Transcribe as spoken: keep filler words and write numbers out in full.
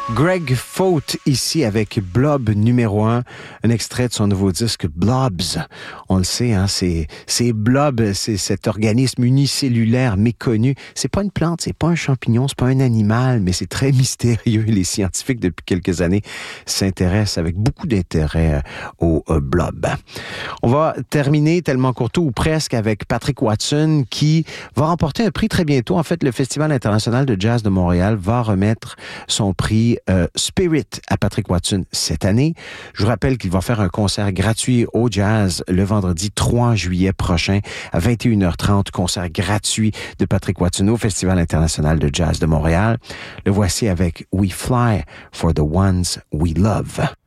Greg Faute ici avec Blob numéro un, un extrait de son nouveau disque Blobs. On le sait, hein, c'est, c'est Blob, c'est cet organisme unicellulaire méconnu. C'est pas une plante, c'est pas un champignon, c'est pas un animal, mais c'est très mystérieux. Les scientifiques, depuis quelques années, s'intéressent avec beaucoup d'intérêt au euh, Blob. On va terminer tellement courto ou presque avec Patrick Watson qui va remporter un prix très bientôt. En fait, le Festival international de jazz de Montréal va remettre son prix Euh, Spirit à Patrick Watson cette année. Je vous rappelle qu'il va faire un concert gratuit au jazz le vendredi trois juillet prochain à vingt et une heures trente, concert gratuit de Patrick Watson au Festival international de jazz de Montréal. Le voici avec We Fly for the Ones We Love.